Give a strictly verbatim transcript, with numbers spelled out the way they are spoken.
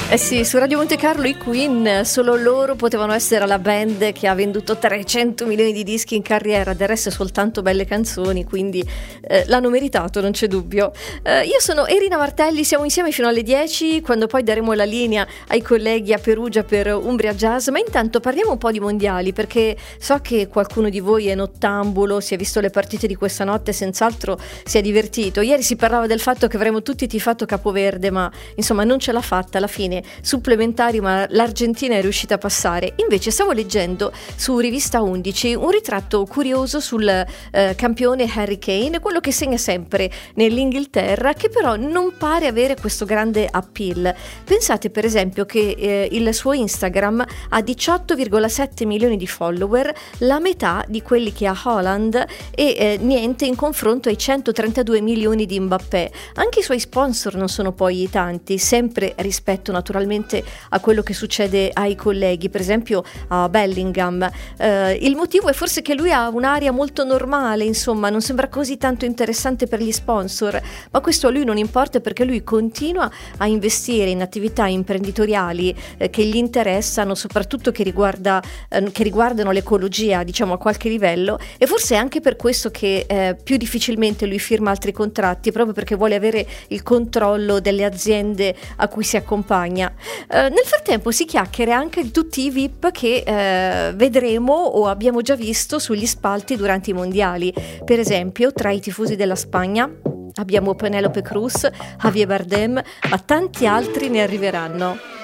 Eh sì, su Radio Monte Carlo i Queen, solo loro potevano essere la band che ha venduto trecento milioni di dischi in carriera, del resto soltanto belle canzoni, quindi eh, l'hanno meritato, non c'è dubbio. Eh, io sono Erina Martelli, siamo insieme fino alle dieci, quando poi daremo la linea ai colleghi a Perugia per Umbria Jazz, ma intanto parliamo un po' di mondiali, perché so che qualcuno di voi è nottambulo, si è visto le partite di questa notte, senz'altro si è divertito. Ieri si parlava del fatto che avremmo tutti tifato Capoverde, ma insomma non ce l'ha fatta alla fine. Supplementari, ma l'Argentina è riuscita a passare. Invece stavo leggendo su Rivista undici un ritratto curioso sul eh, campione Harry Kane, quello che segna sempre nell'Inghilterra, che però non pare avere questo grande appeal. Pensate per esempio che eh, il suo Instagram ha diciotto virgola sette milioni di follower, la metà di quelli che ha Haaland, e eh, niente in confronto ai centotrentadue milioni di Mbappé. Anche i suoi sponsor non sono poi tanti, sempre rispetto naturalmente a quello che succede ai colleghi, per esempio a Bellingham. Eh, il motivo è forse che lui ha un'aria molto normale, insomma non sembra così tanto interessante per gli sponsor, ma questo a lui non importa, perché lui continua a investire in attività imprenditoriali eh, che gli interessano, soprattutto che, riguarda, eh, che riguardano l'ecologia, diciamo a qualche livello, e forse è anche per questo che eh, più difficilmente lui firma altri contratti, proprio perché vuole avere il controllo delle aziende a cui si accompagna. Eh, nel frattempo si chiacchiera anche di tutti i V I P che eh, vedremo o abbiamo già visto sugli spalti durante i mondiali. Per esempio, tra i tifosi della Spagna abbiamo Penélope Cruz, Javier Bardem, ma tanti altri ne arriveranno.